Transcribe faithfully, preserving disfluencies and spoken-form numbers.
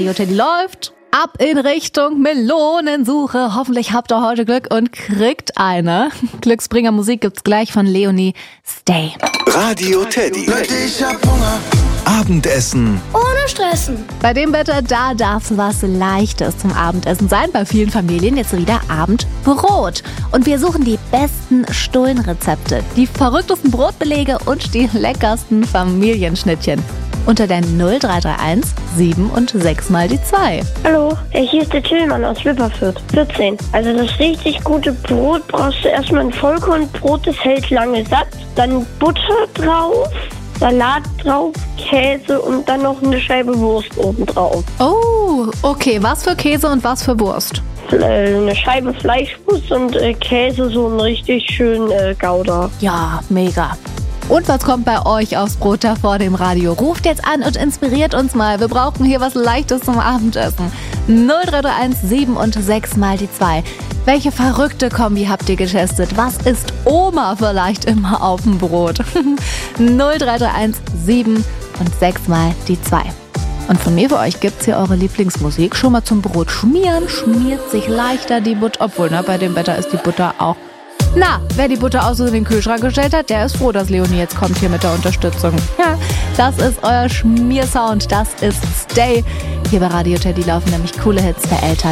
Radio Teddy läuft. Ab in Richtung Melonensuche. Hoffentlich habt ihr heute Glück und kriegt eine. Glücksbringer Musik gibt's gleich von Leonie. Stay. Radio Teddy. Ich hab Hunger. Abendessen. Ohne Stressen. Bei dem Wetter, da darf's was Leichtes zum Abendessen sein. Bei vielen Familien jetzt wieder Abendbrot. Und wir suchen die besten Stullenrezepte, die verrücktesten Brotbelege und die leckersten Familienschnittchen. Unter der null drei drei eins sieben und sechs mal die zwei. Hallo, hier ist der Tillmann aus Wipperfürth, vierzehn. Also das richtig gute Brot brauchst du erstmal ein Vollkornbrot, das hält lange satt. Dann Butter drauf, Salat drauf, Käse und dann noch eine Scheibe Wurst oben drauf. Oh, okay. Was für Käse und was für Wurst? Eine Scheibe Fleischwurst und äh, Käse, so ein richtig schön äh, Gouda. Ja, mega. Und was kommt bei euch aufs Brot da vor dem Radio? Ruft jetzt an und inspiriert uns mal. Wir brauchen hier was Leichtes zum Abendessen. null drei drei eins sieben und sechs mal die zwei. Welche verrückte Kombi habt ihr getestet? Was ist Oma vielleicht immer auf dem Brot? null drei drei eins sieben und sechs mal die zwei. Und von mir für euch gibt's hier eure Lieblingsmusik. Schon mal zum Brot schmieren, schmiert sich leichter die Butter. Obwohl, ne, bei dem Wetter ist die Butter auch. Na, wer die Butter aus in den Kühlschrank gestellt hat, der ist froh, dass Leonie jetzt kommt hier mit der Unterstützung. Ja, das ist euer Schmiersound, das ist Stay. Hier bei Radio Teddy laufen nämlich coole Hits für Eltern.